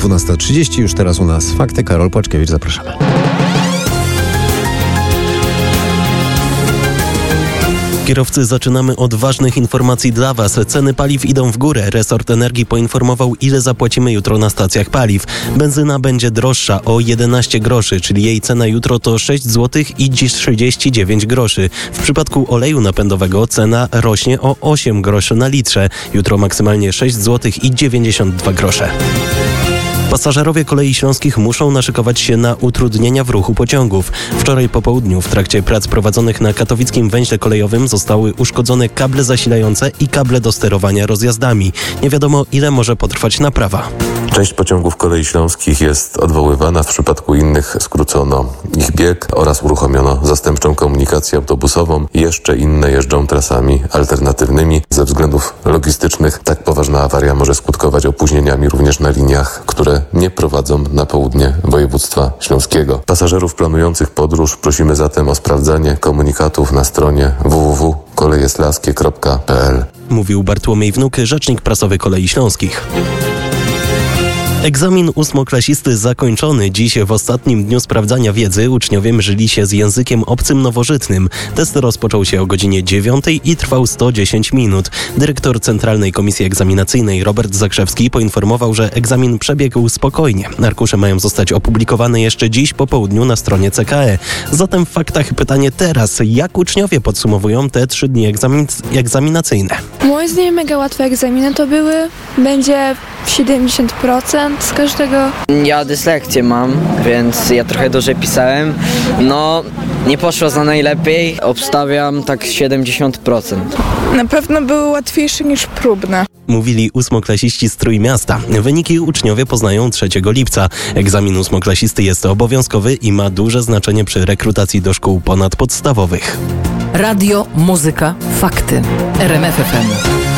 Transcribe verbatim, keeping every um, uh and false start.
dwunasta trzydzieści, już teraz u nas fakty. Karol Płaczkiewicz, zapraszamy. Kierowcy, zaczynamy od ważnych informacji dla Was. Ceny paliw idą w górę. Resort Energii poinformował, ile zapłacimy jutro na stacjach paliw. Benzyna będzie droższa o jedenaście groszy, czyli jej cena jutro to sześć złotych i trzydzieści dziewięć groszy. W przypadku oleju napędowego cena rośnie o osiem groszy na litrze. Jutro maksymalnie sześć złotych i dziewięćdziesiąt dwa grosze. Pasażerowie Kolei Śląskich muszą naszykować się na utrudnienia w ruchu pociągów. Wczoraj po południu w trakcie prac prowadzonych na katowickim węźle kolejowym zostały uszkodzone kable zasilające i kable do sterowania rozjazdami. Nie wiadomo, ile może potrwać naprawa. Część pociągów Kolei Śląskich jest odwoływana, w przypadku innych skrócono ich bieg oraz uruchomiono zastępczą komunikację autobusową. Jeszcze inne jeżdżą trasami alternatywnymi. Ze względów logistycznych tak poważna awaria może skutkować opóźnieniami również na liniach, które nie prowadzą na południe województwa śląskiego. Pasażerów planujących podróż prosimy zatem o sprawdzanie komunikatów na stronie w w w kropka kolejeslaskie kropka p l. Mówił Bartłomiej Wnuk, rzecznik prasowy Kolei Śląskich. Egzamin ósmoklasisty zakończony. Dziś w ostatnim dniu sprawdzania wiedzy uczniowie mierzyli się z językiem obcym nowożytnym. Test rozpoczął się o godzinie dziewiątej i trwał sto dziesięć minut. Dyrektor Centralnej Komisji Egzaminacyjnej Robert Zakrzewski poinformował, że egzamin przebiegł spokojnie. Arkusze mają zostać opublikowane jeszcze dziś po południu na stronie C K E. Zatem w faktach pytanie teraz. Jak uczniowie podsumowują te trzy dni egzamin- egzaminacyjne? Moim zdaniem mega łatwe egzaminy to były. Będzie siedemdziesiąt procent z każdego. Ja dyslekcję mam, więc ja trochę dłużej pisałem. No, nie poszło za najlepiej. Obstawiam tak siedemdziesiąt procent. Na pewno były łatwiejsze niż próbne. Mówili ósmoklasiści z Trójmiasta. Wyniki uczniowie poznają trzeciego lipca. Egzamin ósmoklasisty jest obowiązkowy i ma duże znaczenie przy rekrutacji do szkół ponadpodstawowych. Radio, muzyka, fakty. R M F F M.